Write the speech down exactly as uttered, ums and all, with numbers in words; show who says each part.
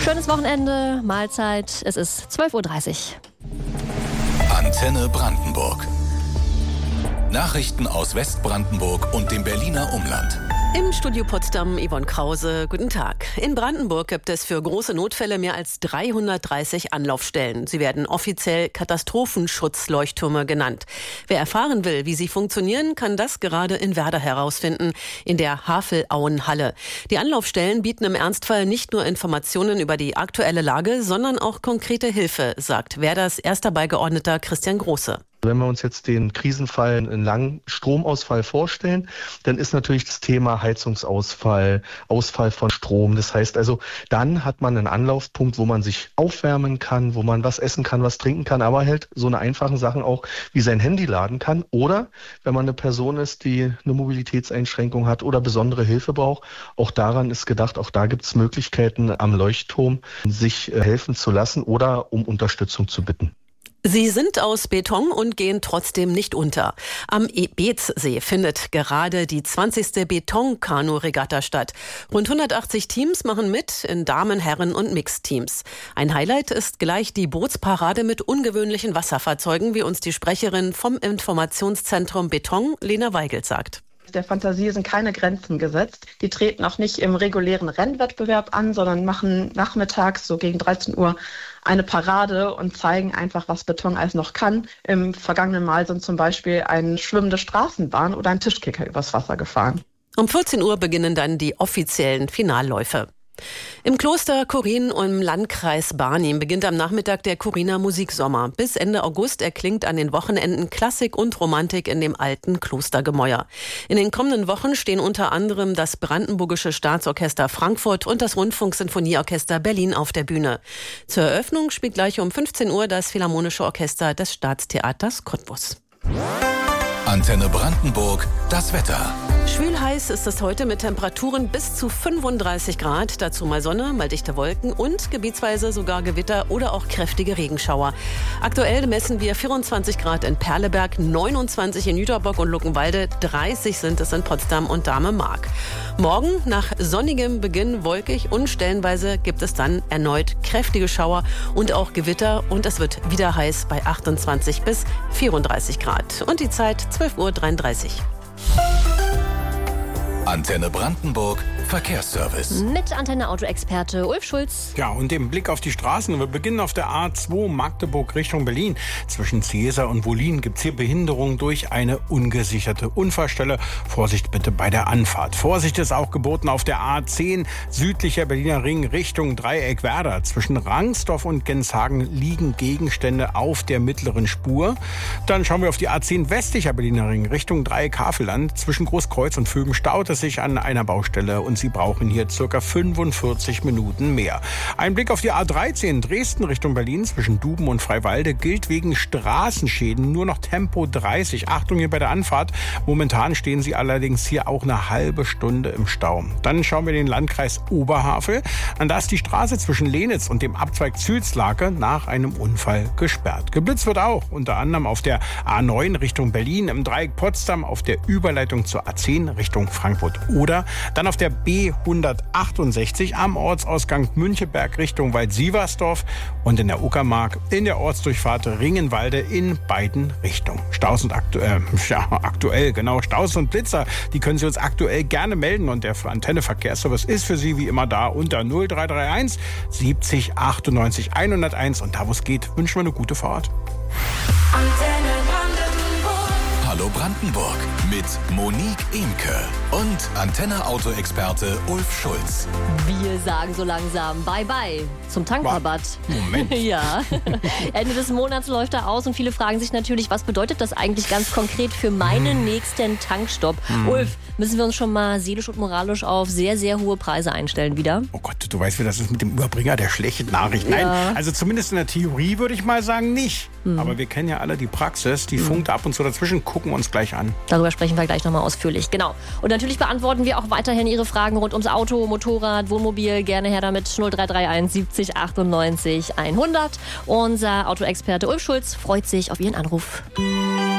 Speaker 1: Schönes Wochenende, Mahlzeit. Es ist zwölf Uhr dreißig.
Speaker 2: Antenne Brandenburg. Nachrichten aus Westbrandenburg und dem Berliner Umland.
Speaker 3: Im Studio Potsdam Yvonne Krause, guten Tag. In Brandenburg gibt es für große Notfälle mehr als dreihundertdreißig Anlaufstellen. Sie werden offiziell Katastrophenschutzleuchttürme genannt. Wer erfahren will, wie sie funktionieren, kann das gerade in Werder herausfinden, in der Havelauenhalle. Die Anlaufstellen bieten im Ernstfall nicht nur Informationen über die aktuelle Lage, sondern auch konkrete Hilfe, sagt Werders erster Beigeordneter Christian Große.
Speaker 4: Wenn wir uns jetzt den Krisenfall, einen langen Stromausfall vorstellen, dann ist natürlich das Thema Heizungsausfall, Ausfall von Strom. Das heißt also, dann hat man einen Anlaufpunkt, wo man sich aufwärmen kann, wo man was essen kann, was trinken kann, aber halt so eine einfachen Sachen auch wie sein Handy laden kann. Oder wenn man eine Person ist, die eine Mobilitätseinschränkung hat oder besondere Hilfe braucht, auch daran ist gedacht, auch da gibt es Möglichkeiten am Leuchtturm, sich helfen zu lassen oder um Unterstützung zu bitten.
Speaker 3: Sie sind aus Beton und gehen trotzdem nicht unter. Am Beetssee findet gerade die zwanzigste Betonkanu-Regatta statt. Rund hundertachtzig Teams machen mit in Damen-, Herren- und Mixteams. Ein Highlight ist gleich die Bootsparade mit ungewöhnlichen Wasserfahrzeugen, wie uns die Sprecherin vom Informationszentrum Beton, Lena Weigelt, sagt.
Speaker 5: Der Fantasie sind keine Grenzen gesetzt. Die treten auch nicht im regulären Rennwettbewerb an, sondern machen nachmittags so gegen dreizehn Uhr eine Parade und zeigen einfach, was Beton alles noch kann. Im vergangenen Mal sind zum Beispiel eine schwimmende Straßenbahn oder ein Tischkicker übers Wasser gefahren.
Speaker 3: Um vierzehn Uhr beginnen dann die offiziellen Finalläufe. Im Kloster Chorin im Landkreis Barnim beginnt am Nachmittag der Choriner Musiksommer. Bis Ende August erklingt an den Wochenenden Klassik und Romantik in dem alten Klostergemäuer. In den kommenden Wochen stehen unter anderem das Brandenburgische Staatsorchester Frankfurt und das Rundfunksinfonieorchester Berlin auf der Bühne. Zur Eröffnung spielt gleich um fünfzehn Uhr das Philharmonische Orchester des Staatstheaters Cottbus.
Speaker 2: Antenne Brandenburg, das Wetter.
Speaker 3: Schwül heiß ist es heute mit Temperaturen bis zu fünfunddreißig Grad. Dazu mal Sonne, mal dichte Wolken und gebietsweise sogar Gewitter oder auch kräftige Regenschauer. Aktuell messen wir vierundzwanzig Grad in Perleberg, neunundzwanzig in Jüterbock und Luckenwalde, dreißig sind es in Potsdam und Dahme-Mark. Morgen nach sonnigem Beginn wolkig und stellenweise gibt es dann erneut kräftige Schauer und auch Gewitter und es wird wieder heiß bei achtundzwanzig bis vierunddreißig Grad. Und die Zeit zwölf Uhr dreiunddreißig.
Speaker 2: Antenne Brandenburg, Verkehrsservice.
Speaker 1: Mit Antenne-Auto-Experte Ulf Schulz.
Speaker 6: Ja, und dem Blick auf die Straßen. Wir beginnen auf der A zwei Magdeburg Richtung Berlin. Zwischen Ziesa und Wollin gibt es hier Behinderung durch eine ungesicherte Unfallstelle. Vorsicht bitte bei der Anfahrt. Vorsicht ist auch geboten auf der A zehn südlicher Berliner Ring Richtung Dreieck Werder. Zwischen Rangsdorf und Genshagen liegen Gegenstände auf der mittleren Spur. Dann schauen wir auf die A zehn westlicher Berliner Ring Richtung Dreieck Havelland. Zwischen Großkreuz und Vöben staut es sich an einer Baustelle und Sie brauchen hier circa fünfundvierzig Minuten mehr. Ein Blick auf die A dreizehn Dresden Richtung Berlin zwischen Duben und Freiwalde gilt wegen Straßenschäden nur noch Tempo dreißig. Achtung hier bei der Anfahrt. Momentan stehen Sie allerdings hier auch eine halbe Stunde im Stau. Dann schauen wir den Landkreis Oberhavel. An da ist die Straße zwischen Lenitz und dem Abzweig Zülslake nach einem Unfall gesperrt. Geblitzt wird auch unter anderem auf der A neun Richtung Berlin, im Dreieck Potsdam auf der Überleitung zur A zehn Richtung Frankfurt oder dann auf der B hundertachtundsechzig am Ortsausgang Müncheberg Richtung Wald-Sieversdorf und in der Uckermark in der Ortsdurchfahrt Ringenwalde in beiden Richtungen. Staus und aktu äh, ja, aktuell, genau, Staus und Blitzer, die können Sie uns aktuell gerne melden und der Antenne Verkehrsservice ist für Sie wie immer da unter null drei drei eins siebzig achtundneunzig hunderteins und da wo es geht, wünschen wir eine gute Fahrt.
Speaker 2: Antenne Brandenburg. Hallo Brandenburg mit Monique Imke und Antenne-Auto-Experte Ulf Schulz.
Speaker 1: Wir sagen so langsam Bye-bye zum Tankrabatt.
Speaker 6: Moment.
Speaker 1: Ja, Ende des Monats läuft er aus und viele fragen sich natürlich, was bedeutet das eigentlich ganz konkret für meinen nächsten Tankstopp?
Speaker 6: Hm.
Speaker 1: Ulf, müssen wir uns schon mal seelisch und moralisch auf sehr, sehr hohe Preise einstellen wieder?
Speaker 6: Oh Gott, du weißt, wie das ist mit dem Überbringer der schlechten Nachrichten. Nein,
Speaker 1: Ja.
Speaker 6: also zumindest in der Theorie würde ich mal sagen nicht.
Speaker 1: Hm.
Speaker 6: Aber wir kennen ja alle die Praxis, die funkt ab und zu dazwischen, gucken wir uns gleich an.
Speaker 1: Darüber sprechen wir gleich nochmal ausführlich. Genau. Und natürlich beantworten wir auch weiterhin Ihre Fragen rund ums Auto, Motorrad, Wohnmobil. Gerne her damit null drei drei eins siebzig achtundneunzig hundert. Unser Autoexperte Ulf Schulz freut sich auf Ihren Anruf.